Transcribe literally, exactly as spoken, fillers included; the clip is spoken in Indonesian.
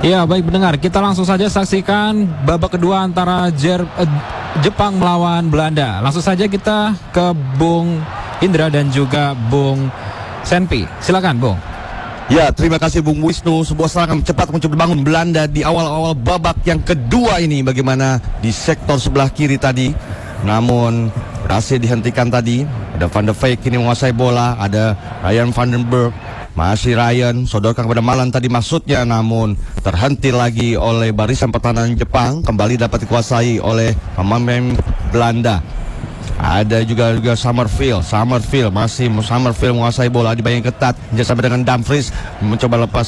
Ya, baik pendengar, kita langsung saja saksikan babak kedua antara Jer eh, Jepang melawan Belanda. Langsung saja kita ke Bung Indra dan juga Bung Senpi. Silakan, Bung. Ya, terima kasih Bung Wisnu. Sebuah serangan cepat mencoba dibangun Belanda di awal-awal babak yang kedua ini. Bagaimana di sektor sebelah kiri tadi, namun berhasil dihentikan tadi. Ada Van der Veek ini menguasai bola, ada Ryan van den Berg. Masih Ryan, sodorkan kepada Malan tadi maksudnya, namun terhenti lagi oleh barisan pertahanan Jepang. Kembali dapat dikuasai oleh pemain Belanda. Ada juga juga Summerfield, Summerfield masih Summerfield menguasai bola di bagian ketat. Sampai dengan Dumfries mencoba lepas